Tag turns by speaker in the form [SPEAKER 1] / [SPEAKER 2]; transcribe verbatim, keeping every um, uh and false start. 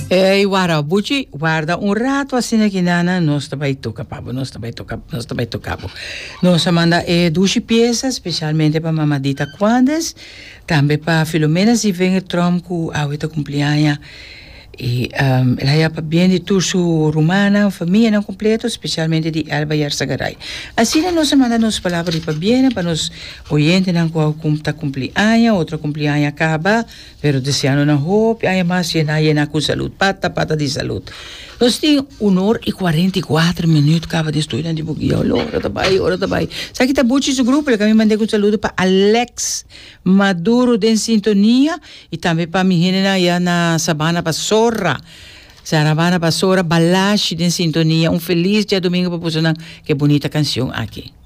[SPEAKER 1] Eh, guarda, Bucci, guarda, un rato assim aqui nana, nós também toca pabo, nós também toca, nós também tocamos. Nós manda eh, duas peças, especialmente para mamadita Quandes, também para Filomena se vem tronco a oito cumpleaños. E um, ela ia para bem de turso romana, família não completo, especialmente de Alba Yarsagaray. Assim, nós manda nos palavras para bem, para nos oyentes não qual está cumpleaños, outra cumpleaños acaba, pero deseando na hope, aí mais na na com saúde, pata pata de saúde. Nós temos uma hora e quarenta e quatro minutos acaba de estudar de buguia, hora tá bem, hora tá bem. Sabe que tá buchi esse grupo, ele me mandei com saúde para Alex Maduro de sintonia e também para menina aí na Sabana Passorra. Saravana Passorra, Balashi de sintonia. Um feliz dia domingo para você, que bonita canção aqui.